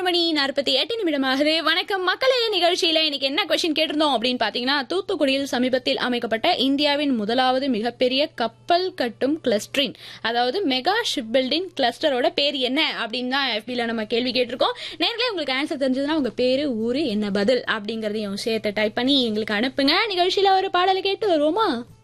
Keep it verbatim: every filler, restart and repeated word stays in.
மணி நாற்பத்தி எட்டு நிமிடமாகுது. வணக்கம் மக்களே. நிகழ்ச்சியில இன்னைக்கு என்ன கொஸ்டின் கேட்டிருந்தோம் அப்படின்னு பாத்தீங்கன்னா, தூத்துக்குடியில் சமீபத்தில் அமைக்கப்பட்ட இந்தியாவின் முதலாவது மிகப்பெரிய கப்பல் கட்டும் கிளஸ்டரின், அதாவது மெகா ஷிப் பில்டிங் கிளஸ்டரோட பேர் என்ன அப்படின்னு தான் எஃபில நம்ம கேள்வி கேட்டிருக்கோம். நேர்களே உங்களுக்கு ஆன்சர் தெரிஞ்சதுன்னா உங்க பேரு, ஊரு, என்ன பதில் அப்படிங்கறதையும் சேர்த்து டைப் பண்ணி எங்களுக்கு அனுப்புங்க. நிகழ்ச்சியில ஒரு பாடலை கேட்டு வருவோமா?